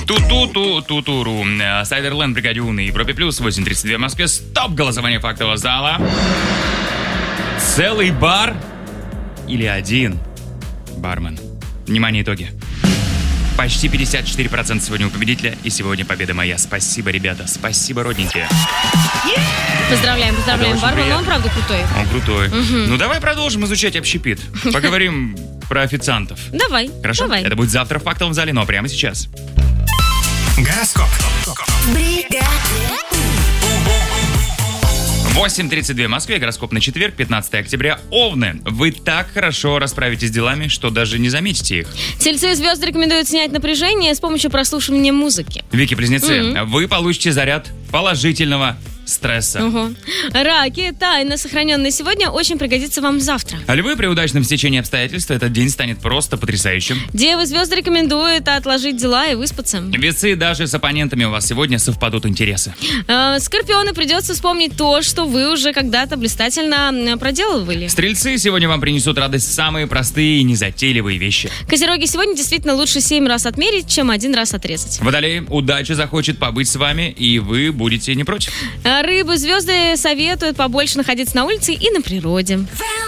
Ту-ту-ту-ту-туру. Сайдерленд, Бригадюн и Европе Плюс, 8:32 в Москве. Стоп! Голосование фактового зала. Целый бар или один бармен? Внимание, итоги. Почти 54% сегодня у победителя, и сегодня победа моя. Спасибо, ребята, спасибо, родненькие. Поздравляем бармена, он правда крутой. Он крутой. Ну давай продолжим изучать общепит. Поговорим про официантов. Давай. Хорошо? Давай. Это будет завтра в фактовом зале, но прямо сейчас. Гороскоп. 8:32 в Москве, гороскоп на четверг, 15 октября. Овны, вы так хорошо расправитесь с делами, что даже не заметите их. Тельцы и звезды рекомендуют снять напряжение с помощью прослушивания музыки. Вики-близнецы, вы получите заряд положительного стресса. Угу. Раки, тайна, сохраненная сегодня, очень пригодится вам завтра. А львы, при удачном стечении обстоятельств этот день станет просто потрясающим. Девы, звезды рекомендуют отложить дела и выспаться. Весы, даже с оппонентами у вас сегодня совпадут интересы. Скорпионы, придется вспомнить то, что вы уже когда-то блистательно проделывали. Стрельцы, сегодня вам принесут радость самые простые и незатейливые вещи. Козероги, сегодня действительно лучше 7 раз отмерить, чем 1 раз отрезать. Водолеи, удача захочет побыть с вами, и вы будете не против. Рыбы, звезды советуют побольше находиться на улице и на природе.